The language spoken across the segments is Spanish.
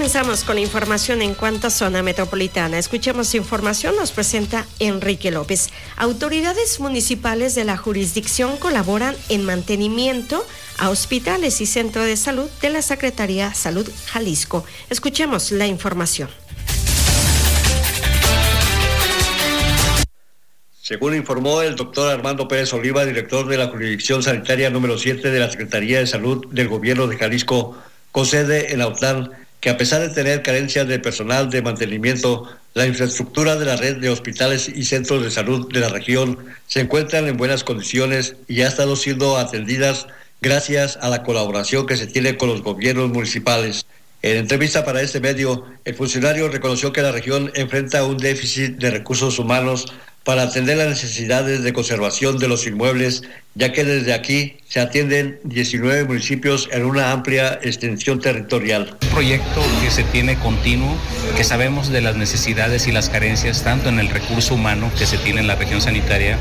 Comenzamos con la información en cuanto a zona metropolitana. Escuchemos información, nos presenta Enrique López. Autoridades municipales de la jurisdicción colaboran en mantenimiento a hospitales y centro de salud de la Secretaría de Salud Jalisco. Escuchemos la información. Según informó el doctor Armando Pérez Oliva, director de la jurisdicción sanitaria número 7 de la Secretaría de Salud del Gobierno de Jalisco, con sede en Autlán, que a pesar de tener carencias de personal de mantenimiento, la infraestructura de la red de hospitales y centros de salud de la región se encuentran en buenas condiciones y ha estado siendo atendidas gracias a la colaboración que se tiene con los gobiernos municipales. En entrevista para este medio, el funcionario reconoció que la región enfrenta un déficit de recursos humanos para atender las necesidades de conservación de los inmuebles, ya que desde aquí se atienden 19 municipios en una amplia extensión territorial. Un proyecto que se tiene continuo, que sabemos de las necesidades y las carencias, tanto en el recurso humano que se tiene en la región sanitaria,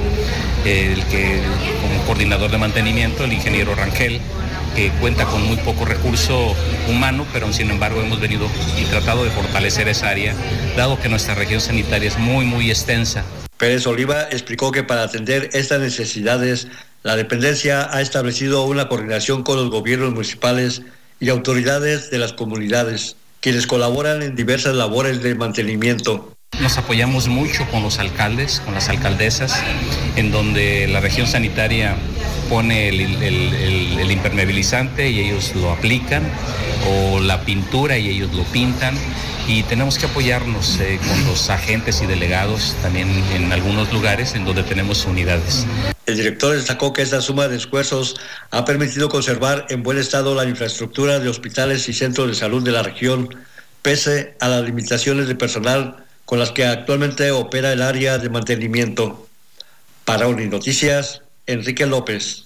como coordinador de mantenimiento, el ingeniero Rangel, que cuenta con muy poco recurso humano, pero sin embargo hemos venido y tratado de fortalecer esa área, dado que nuestra región sanitaria es muy extensa. Pérez Oliva explicó que para atender estas necesidades, la dependencia ha establecido una coordinación con los gobiernos municipales y autoridades de las comunidades, quienes colaboran en diversas labores de mantenimiento. Nos apoyamos mucho con los alcaldes, con las alcaldesas, en donde la región sanitaria pone el impermeabilizante y ellos lo aplican, o la pintura y ellos lo pintan, y tenemos que apoyarnos con los agentes y delegados también en algunos lugares en donde tenemos unidades. El director destacó que esta suma de esfuerzos ha permitido conservar en buen estado la infraestructura de hospitales y centros de salud de la región, pese a las limitaciones de personal con las que actualmente opera el área de mantenimiento. Para Unинoticias, Enrique López.